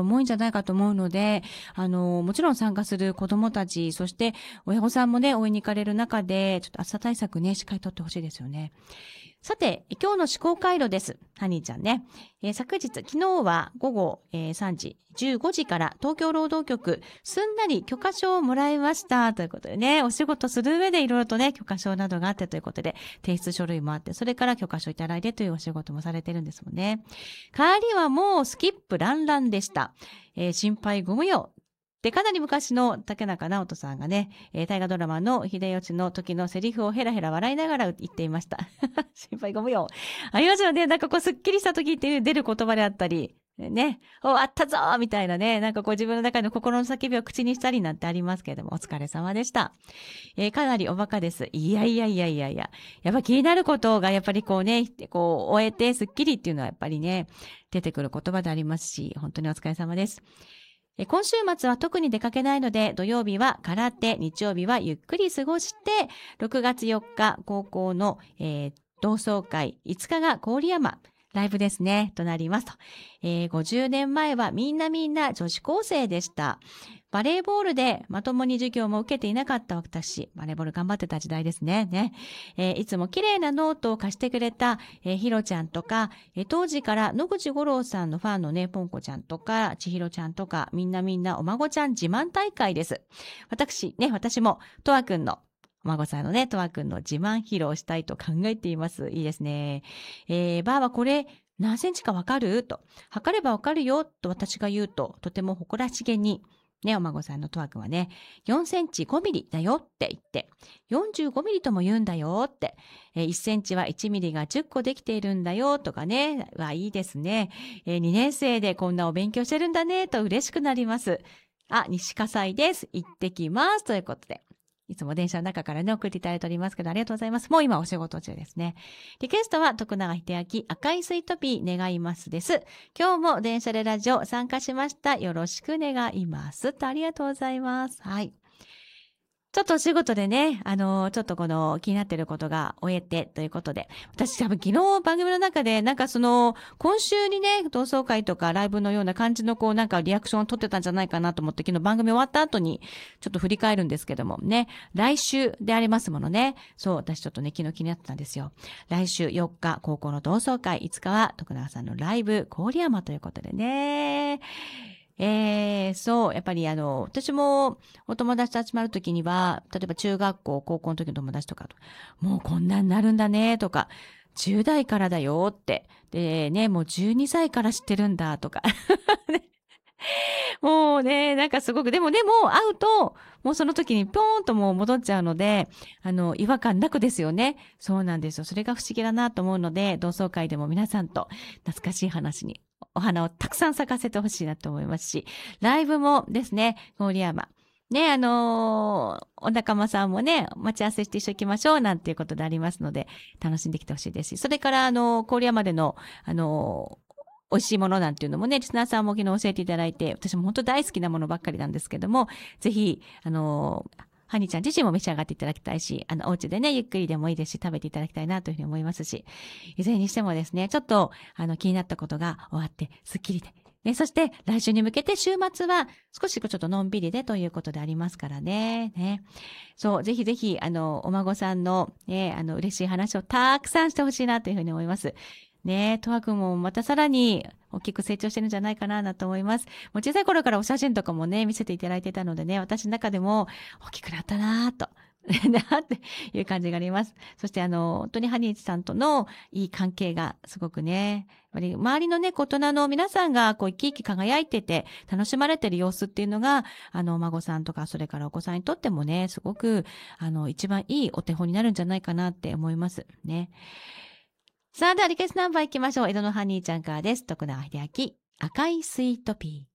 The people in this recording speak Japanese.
ろも多いんじゃないかと思うので、もちろん参加する子供たち、そして親御さんもね、応援に行かれる中で、ちょっと暑さ対策ね、しっかりとってほしいですよね。さて、今日の思考回路です。ハニーちゃんね。昨日は午後、3時、15時から東京労働局、すんなり許可証をもらいました。ということでね、お仕事する上でいろいろとね、許可証などがあってということで、提出書類もあって、それから許可証いただいてというお仕事もされてるんですもんね。帰りはもうスキップランランでした。心配ご無用。で、かなり昔の竹中直人さんがね、大河ドラマの秀吉の時のセリフをヘラヘラ笑いながら言っていました。心配ご無用。ありますよね。なんかこう、すっきりした時って出る言葉であったり、ね、あったぞーみたいなね、なんかこう自分の中の心の叫びを口にしたりなんてありますけれども、お疲れ様でした。かなりおバカです。いや。やっぱ気になることがやっぱりこうね、こう終えてすっきりっていうのはやっぱりね、出てくる言葉でありますし、本当にお疲れ様です。今週末は特に出かけないので、土曜日は空手、日曜日はゆっくり過ごして、6月4日、高校の、同窓会、5日が郡山、ライブですね、となりますと。50年前はみんな女子高生でした。バレーボールでまともに授業も受けていなかった私、バレーボール頑張ってた時代ですね。いつも綺麗なノートを貸してくれた、ひろちゃんとか、当時から野口五郎さんのファンのね、ポンコちゃんとか、ちひろちゃんとか、みんなお孫ちゃん自慢大会です。私も、とわくんの、お孫さんのね、とわくんの自慢披露したいと考えています。いいですね。ばあはこれ、何センチかわかると。測ればわかるよ、と私が言うと、とても誇らしげに、ね、お孫さんのとわくんはね、4センチ5ミリだよって言って、45ミリとも言うんだよって、1センチは1ミリが10個できているんだよとかね、いいですね。2年生でこんなお勉強してるんだねと嬉しくなります。西葛西です。行ってきます。ということで。いつも電車の中からね、送っていただいておりますけど、ありがとうございます。もう今お仕事中ですね。リクエストは徳永秀明、赤いスイートピー願いますです。今日も電車でラジオ参加しました。よろしく願います。とありがとうございます。はい。ちょっとお仕事でね、ちょっとこの気になっていることが終えてということで、私多分昨日番組の中でなんか今週にね、同窓会とかライブのような感じのなんかリアクションを取ってたんじゃないかなと思って昨日番組終わった後にちょっと振り返るんですけどもね、来週でありますものね。そう、私ちょっとね、昨日気になってたんですよ。来週4日、高校の同窓会、5日は徳永さんのライブ、郡山ということでね。そう、やっぱり私もお友達と集まるときには、例えば中学校、高校の時の友達とかと、もうこんなになるんだね、とか、10代からだよって、でね、もう12歳から知ってるんだ、とか。もうね、なんかすごく、でも会うと、もうその時にポーンともう戻っちゃうので、違和感なくですよね。そうなんですよ。それが不思議だなと思うので、同窓会でも皆さんと懐かしい話にお花をたくさん咲かせてほしいなと思いますし、ライブもですね、郡山。ね、お仲間さんもね、待ち合わせして一緒に行きましょうなんていうことでありますので、楽しんできてほしいですし、それから、郡山での、美味しいものなんていうのもね、リスナーさんも昨日教えていただいて、私も本当大好きなものばっかりなんですけども、ぜひ、ハニーちゃん自身も召し上がっていただきたいし、お家でね、ゆっくりでもいいですし、食べていただきたいなというふうに思いますし、いずれにしてもですね、ちょっと、気になったことが終わって、すっきりで、ね、そして、来週に向けて週末は、少しちょっとのんびりでということでありますからね。ね。そう、ぜひぜひ、お孫さんの、ね、嬉しい話をたくさんしてほしいなというふうに思います。ねえ、とわくんもまたさらに大きく成長してるんじゃないかなと思います。もう小さい頃からお写真とかもね、見せていただいてたのでね、私の中でも大きくなったなぁと。なっていう感じがあります。そして本当にハニーさんとのいい関係がすごくね、やっぱり周りのね、大人の皆さんが生き生き輝いてて楽しまれてる様子っていうのが、お孫さんとかそれからお子さんにとってもね、すごく一番いいお手本になるんじゃないかなって思いますね。さあ、ではリクエストナンバー行きましょう。江戸のハニーちゃんからです。徳永英明、赤いスイートピー。